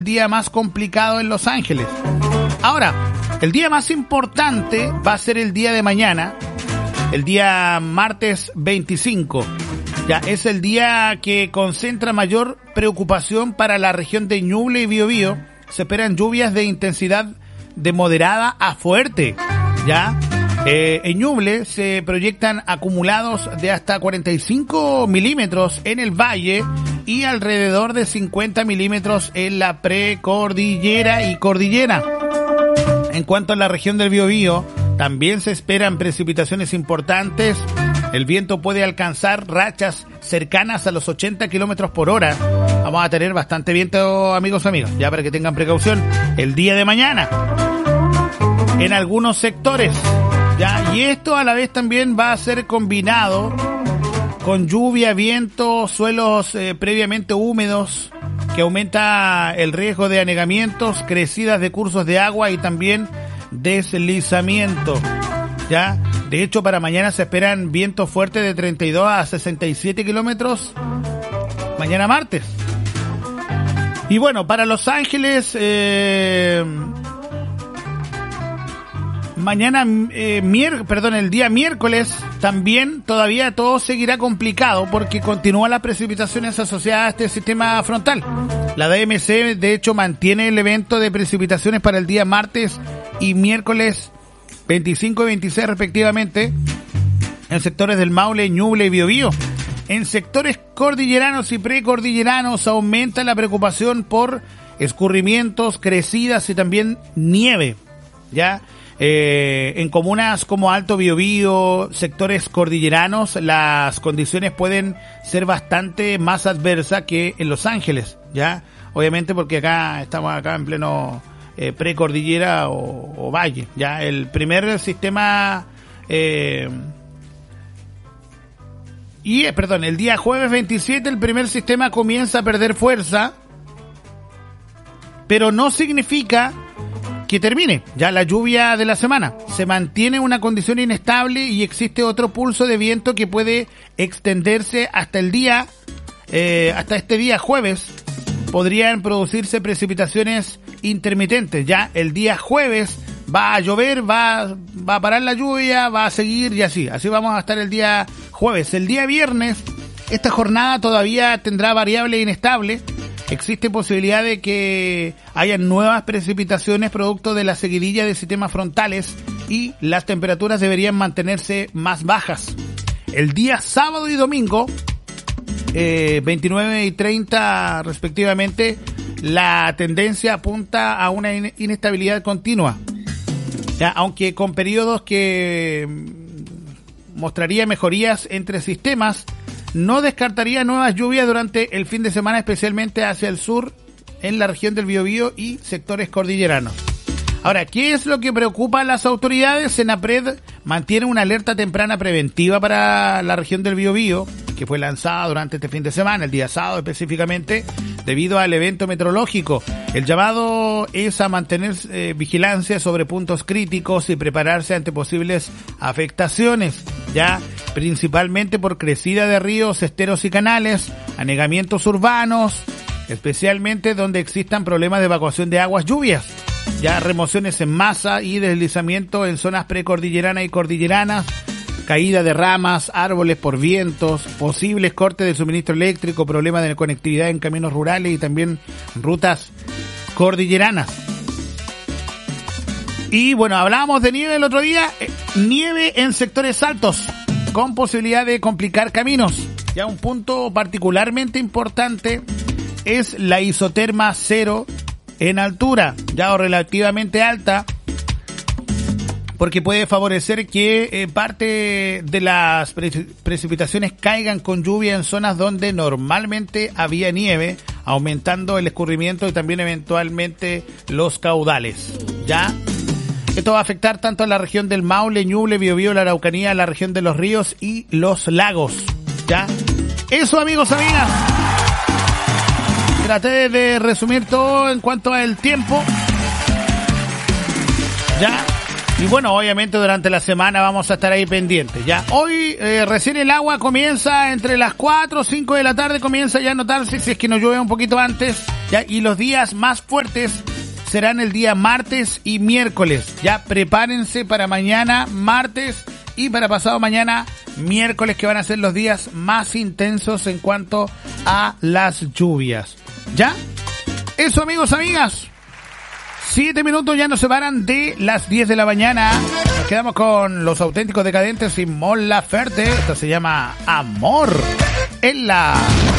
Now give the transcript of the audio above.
día más complicado en Los Ángeles. Ahora, el día más importante va a ser el día de mañana, el día martes 25. Ya es el día que concentra mayor preocupación para la región de Ñuble y Biobío. Se esperan lluvias de intensidad de moderada a fuerte. Ya en Ñuble se proyectan acumulados de hasta 45 milímetros en el valle y alrededor de 50 milímetros en la precordillera y cordillera. En cuanto a la región del Biobío, también se esperan precipitaciones importantes. El viento puede alcanzar rachas cercanas a los 80 kilómetros por hora. Vamos a tener bastante viento, amigos, ya para que tengan precaución el día de mañana en algunos sectores. Ya, y esto a la vez también va a ser combinado con lluvia, viento, suelos previamente húmedos, que aumenta el riesgo de anegamientos, crecidas de cursos de agua y también deslizamiento. Ya, de hecho, para mañana se esperan vientos fuertes de 32 a 67 kilómetros mañana martes. Y bueno, para Los Ángeles, mañana, el día miércoles también todavía todo seguirá complicado porque continúan las precipitaciones asociadas a este sistema frontal. La DMC de hecho mantiene el evento de precipitaciones para el día martes y miércoles 25 y 26 respectivamente en sectores del Maule, Ñuble y Biobío. En sectores cordilleranos y precordilleranos aumenta la preocupación por escurrimientos, crecidas y también nieve. Ya en comunas como Alto Biobío, sectores cordilleranos, las condiciones pueden ser bastante más adversas que en Los Ángeles, ya, obviamente porque estamos en pleno precordillera o valle. Ya el primer sistema el día jueves 27 el primer sistema comienza a perder fuerza, pero no significa que termine ya la lluvia de la semana. Se mantiene una condición inestable y existe otro pulso de viento que puede extenderse hasta este día jueves. Podrían producirse precipitaciones intermitentes. Ya el día jueves va a llover, va a parar la lluvia, va a seguir y así vamos a estar el día jueves. El día viernes, esta jornada todavía tendrá variable inestable. Existe posibilidad de que haya nuevas precipitaciones producto de la seguidilla de sistemas frontales y las temperaturas deberían mantenerse más bajas. El día sábado y domingo, 29 y 30 respectivamente, la tendencia apunta a una inestabilidad continua, ya, aunque con periodos que mostraría mejorías entre sistemas. No descartaría nuevas lluvias durante el fin de semana, especialmente hacia el sur, en la región del Biobío y sectores cordilleranos. Ahora, ¿qué es lo que preocupa a las autoridades? Senapred mantiene una alerta temprana preventiva para la región del Biobío, que fue lanzada durante este fin de semana, el día sábado específicamente, debido al evento meteorológico. El llamado es a mantener vigilancia sobre puntos críticos y prepararse ante posibles afectaciones, ya principalmente por crecida de ríos, esteros y canales, anegamientos urbanos, especialmente donde existan problemas de evacuación de aguas lluvias, ya remociones en masa y deslizamiento en zonas precordilleranas y cordilleranas, caída de ramas, árboles por vientos, posibles cortes de suministro eléctrico, problemas de conectividad en caminos rurales y también rutas cordilleranas. Y bueno, hablábamos de nieve el otro día, nieve en sectores altos, con posibilidad de complicar caminos. Ya un punto particularmente importante es la isoterma cero en altura, ya o relativamente alta, porque puede favorecer que parte de las precipitaciones caigan con lluvia en zonas donde normalmente había nieve, aumentando el escurrimiento y también eventualmente los caudales. Ya esto va a afectar tanto a la región del Maule, Ñuble, Biobío, la Araucanía, la región de los ríos y los lagos. Ya eso, amigos, amigas. Traté de resumir todo en cuanto al tiempo. Ya. Y bueno, obviamente durante la semana vamos a estar ahí pendientes. Ya hoy recién el agua comienza entre las 4 o 5 de la tarde, comienza ya a notarse, si es que no llueve un poquito antes, ¿ya? Y los días más fuertes serán el día martes y miércoles. Ya prepárense para mañana, martes, y para pasado mañana, miércoles, que van a ser los días más intensos en cuanto a las lluvias. ¿Ya? Eso, amigos, amigas. 7 minutos ya nos separan de las 10 de la mañana. Nos quedamos con los Auténticos Decadentes y Mon Laferte. Esto se llama Amor en la